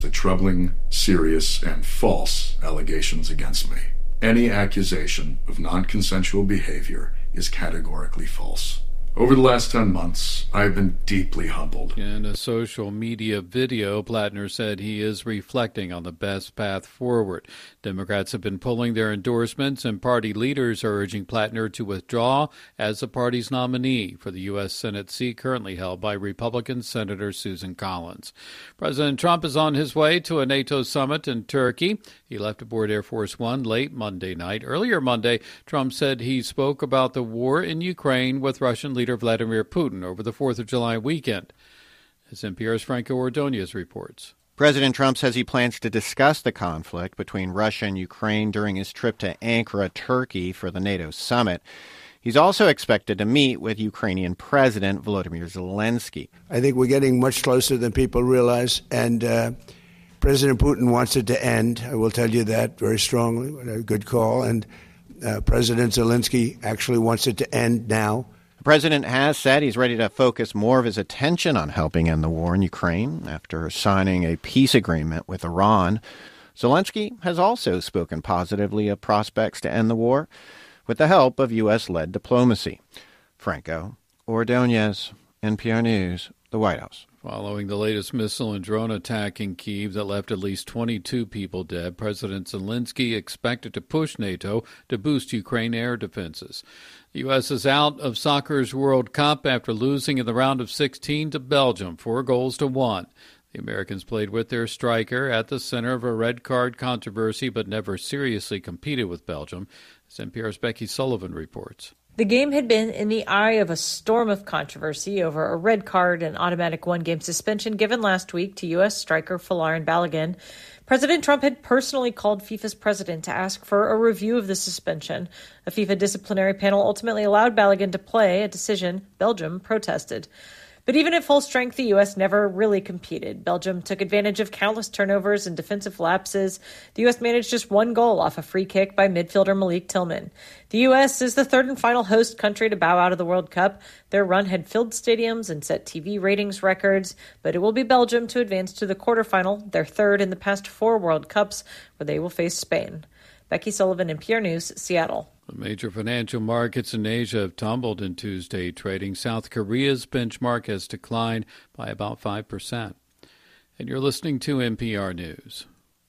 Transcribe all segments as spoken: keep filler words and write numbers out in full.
The troubling, serious, and false allegations against me. Any accusation of non-consensual behavior is categorically false. Over the last ten months, I have been deeply humbled. In a social media video, Plattner said he is reflecting on the best path forward. Democrats have been pulling their endorsements, and party leaders are urging Plattner to withdraw as the party's nominee for the U S Senate seat currently held by Republican Senator Susan Collins. President Trump is on his way to a NATO summit in Turkey. He left aboard Air Force One late Monday night. Earlier Monday, Trump said he spoke about the war in Ukraine with Russian leader Vladimir Putin over the fourth of July weekend. As N P R's Franco Ordonez reports. President Trump says he plans to discuss the conflict between Russia and Ukraine during his trip to Ankara, Turkey, for the NATO summit. He's also expected to meet with Ukrainian President Volodymyr Zelensky. I think we're getting much closer than people realize, and uh, President Putin wants it to end. I will tell you that very strongly. A good call. And uh, President Zelensky actually wants it to end now. The president has said he's ready to focus more of his attention on helping end the war in Ukraine after signing a peace agreement with Iran. Zelensky has also spoken positively of prospects to end the war with the help of U S-led diplomacy. Franco Ordonez, N P R News, the White House. Following the latest missile and drone attack in Kyiv that left at least twenty-two people dead, President Zelensky expected to push NATO to boost Ukraine air defenses. The U S is out of soccer's World Cup after losing in the round of sixteen to Belgium, four goals to one. The Americans played with their striker at the center of a red card controversy, but never seriously competed with Belgium, as N P R's Becky Sullivan reports. The game had been in the eye of a storm of controversy over a red card and automatic one-game suspension given last week to U S striker Folarin Balogun. President Trump had personally called FIFA's president to ask for a review of the suspension. A FIFA disciplinary panel ultimately allowed Balogun to play, a decision Belgium protested. But even at full strength, the U S never really competed. Belgium took advantage of countless turnovers and defensive lapses. The U S managed just one goal off a free kick by midfielder Malik Tillman. The U S is the third and final host country to bow out of the World Cup. Their run had filled stadiums and set T V ratings records, but it will be Belgium to advance to the quarterfinal, their third in the past four World Cups, where they will face Spain. Becky Sullivan, N P R News, Seattle. The major financial markets in Asia have tumbled in Tuesday trading. South Korea's benchmark has declined by about five percent. And you're listening to N P R News.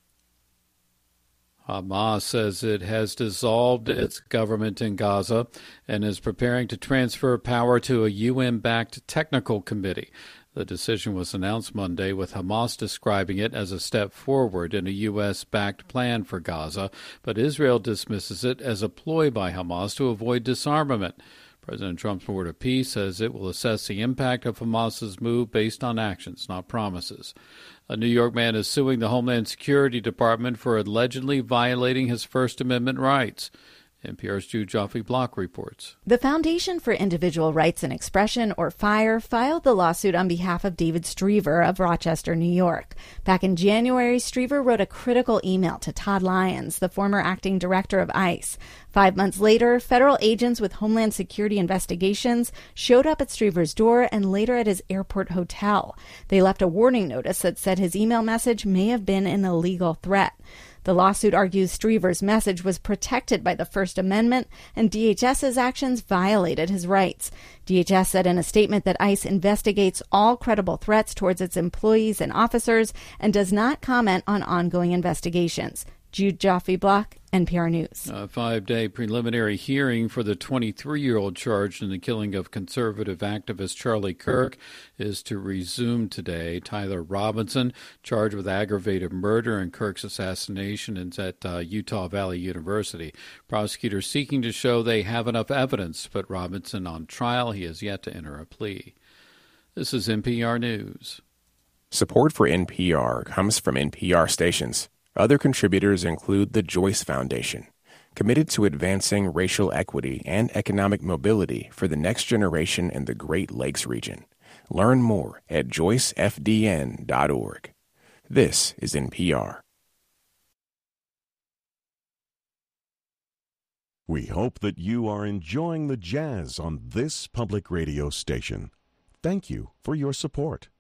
Hamas says it has dissolved its government in Gaza and is preparing to transfer power to a U N-backed technical committee. The decision was announced Monday, with Hamas describing it as a step forward in a U S-backed plan for Gaza, but Israel dismisses it as a ploy by Hamas to avoid disarmament. President Trump's Board of Peace says it will assess the impact of Hamas's move based on actions, not promises. A New York man is suing the Homeland Security Department for allegedly violating his First Amendment rights. N P R's Jude Joffe-Block reports. The Foundation for Individual Rights and Expression, or FIRE, filed the lawsuit on behalf of David Striever of Rochester, New York. Back in January, Striever wrote a critical email to Todd Lyons, the former acting director of ICE. Five months later, federal agents with Homeland Security investigations showed up at Striever's door and later at his airport hotel. They left a warning notice that said his email message may have been an illegal threat. The lawsuit argues Striever's message was protected by the First Amendment, and D H S's actions violated his rights. D H S said in a statement that ICE investigates all credible threats towards its employees and officers and does not comment on ongoing investigations. Jude Joffe-Block, N P R News. A five-day preliminary hearing for the twenty-three-year-old charged in the killing of conservative activist Charlie Kirk is to resume today. Tyler Robinson, charged with aggravated murder in Kirk's assassination, is at uh, Utah Valley University. Prosecutors seeking to show they have enough evidence to put Robinson on trial. He has yet to enter a plea. This is N P R News. Support for N P R comes from N P R stations. Other contributors include the Joyce Foundation, committed to advancing racial equity and economic mobility for the next generation in the Great Lakes region. Learn more at joyce f d n dot org. This is N P R. We hope that you are enjoying the jazz on this public radio station. Thank you for your support.